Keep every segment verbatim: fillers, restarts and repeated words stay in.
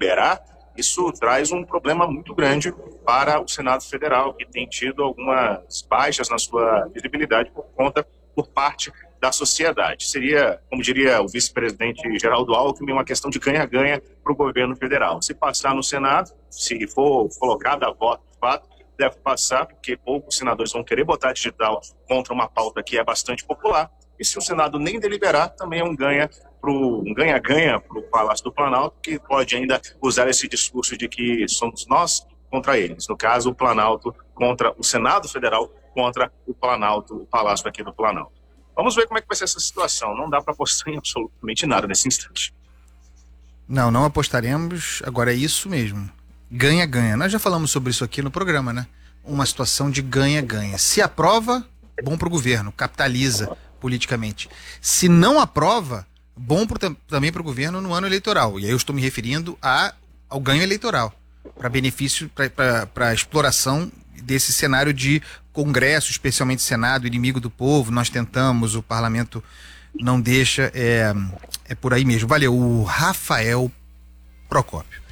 deliberar, isso traz um problema muito grande para o Senado Federal, que tem tido algumas baixas na sua visibilidade por conta, por parte da sociedade. Seria, como diria o vice-presidente Geraldo Alckmin, uma questão de ganha-ganha para o governo federal. Se passar no Senado, se for colocada a voto de fato, deve passar, porque poucos senadores vão querer botar digital contra uma pauta que é bastante popular. E se o Senado nem deliberar, também é um ganha pro, um ganha-ganha para o Palácio do Planalto, que pode ainda usar esse discurso de que somos nós contra eles. No caso, o Planalto contra o Senado Federal, contra o Planalto, o Palácio aqui do Planalto. Vamos ver como é que vai ser essa situação. Não dá para apostar em absolutamente nada nesse instante. Não, não apostaremos. Agora é isso mesmo. Ganha-ganha. Nós já falamos sobre isso aqui no programa, né? Uma situação de ganha-ganha. Se aprova, bom para o governo, capitaliza politicamente. Se não aprova, bom pro, também para o governo no ano eleitoral. E aí eu estou me referindo a, ao ganho eleitoral, para benefício, para a exploração desse cenário de Congresso, especialmente Senado, inimigo do povo. Nós tentamos, o parlamento não deixa, é, é por aí mesmo. Valeu, o Rafael Procópio.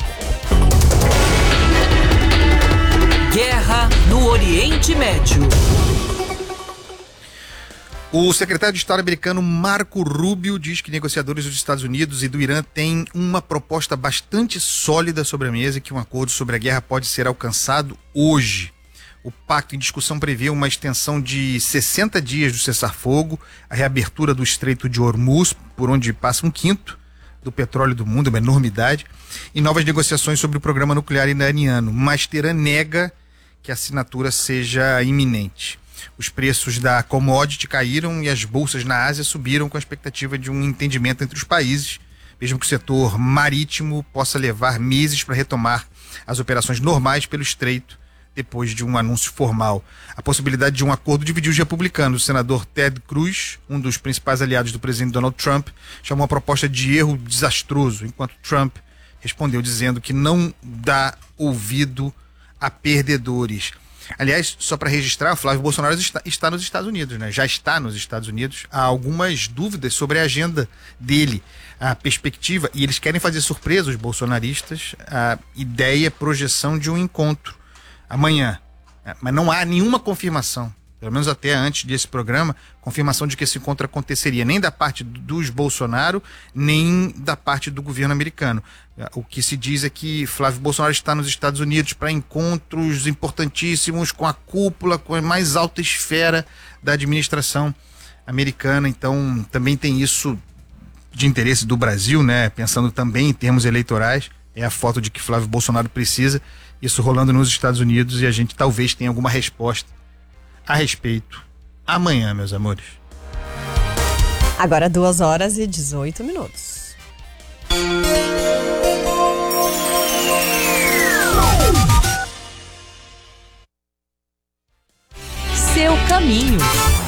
Guerra no Oriente Médio. O secretário de Estado americano Marco Rubio diz que negociadores dos Estados Unidos e do Irã têm uma proposta bastante sólida sobre a mesa e que um acordo sobre a guerra pode ser alcançado hoje. O pacto em discussão prevê uma extensão de sessenta dias do cessar-fogo, a reabertura do Estreito de Hormuz, por onde passa um quinto do petróleo do mundo, uma enormidade, e novas negociações sobre o programa nuclear iraniano. Mas Teherã nega que a assinatura seja iminente. Os preços da commodity caíram e as bolsas na Ásia subiram com a expectativa de um entendimento entre os países, mesmo que o setor marítimo possa levar meses para retomar as operações normais pelo estreito depois de um anúncio formal. A possibilidade de um acordo dividiu os republicanos. O senador Ted Cruz, um dos principais aliados do presidente Donald Trump, chamou a proposta de erro desastroso, enquanto Trump respondeu dizendo que não dá ouvido a perdedores. Aliás, só para registrar, Flávio Bolsonaro está, está nos Estados Unidos, né? Já está nos Estados Unidos. Há algumas dúvidas sobre a agenda dele, a perspectiva, e eles querem fazer surpresa, os bolsonaristas, a ideia, projeção de um encontro amanhã. Mas não há nenhuma confirmação, pelo menos até antes desse programa, confirmação de que esse encontro aconteceria, nem da parte dos Bolsonaro, nem da parte do governo americano. O que se diz é que Flávio Bolsonaro está nos Estados Unidos para encontros importantíssimos com a cúpula, com a mais alta esfera da administração americana. Então, também tem isso de interesse do Brasil, né? Pensando também em termos eleitorais, é a foto de que Flávio Bolsonaro precisa, isso rolando nos Estados Unidos, e a gente talvez tenha alguma resposta a respeito amanhã, meus amores. Agora duas horas e dezoito minutos. Seu caminho.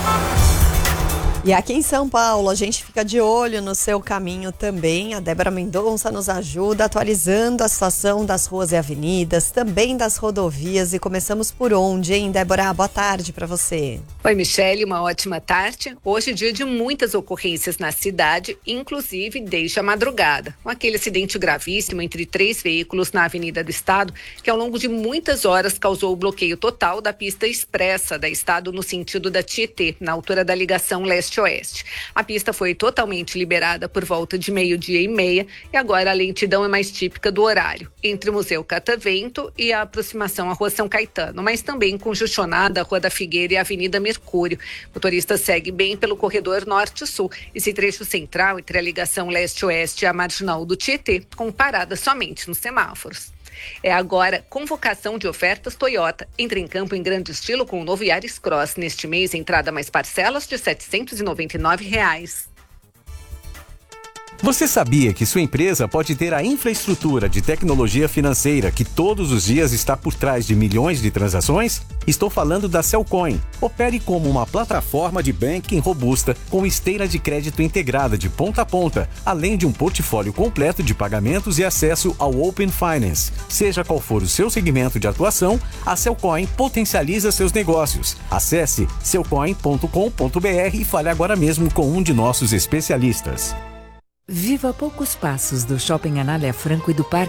E aqui em São Paulo, a gente fica de olho no seu caminho também. A Débora Mendonça nos ajuda atualizando a situação das ruas e avenidas, também das rodovias. E começamos por onde, hein, Débora? Boa tarde para você. Oi, Michele, uma ótima tarde. Hoje é dia de muitas ocorrências na cidade, inclusive desde a madrugada. Com aquele acidente gravíssimo entre três veículos na Avenida do Estado, que ao longo de muitas horas causou o bloqueio total da pista expressa da Estado no sentido da Tietê, na altura da ligação leste oeste. A pista foi totalmente liberada por volta de meio-dia e meia e agora a lentidão é mais típica do horário, entre o Museu Catavento e a aproximação à Rua São Caetano, mas também congestionada a Rua da Figueira e a Avenida Mercúrio. O motorista segue bem pelo corredor norte-sul, esse trecho central entre a ligação leste-oeste e a marginal do Tietê, com parada somente nos semáforos. É agora convocação de ofertas Toyota. Entra em campo em grande estilo com o novo Yaris Cross. Neste mês, entrada mais parcelas de setecentos e noventa e nove reais. Você sabia que sua empresa pode ter a infraestrutura de tecnologia financeira que todos os dias está por trás de milhões de transações? Estou falando da Cellcoin. Opere como uma plataforma de banking robusta com esteira de crédito integrada de ponta a ponta, além de um portfólio completo de pagamentos e acesso ao Open Finance. Seja qual for o seu segmento de atuação, a Cellcoin potencializa seus negócios. Acesse cellcoin ponto com ponto b r e fale agora mesmo com um de nossos especialistas. Viva a poucos passos do Shopping Anália Franco e do Parque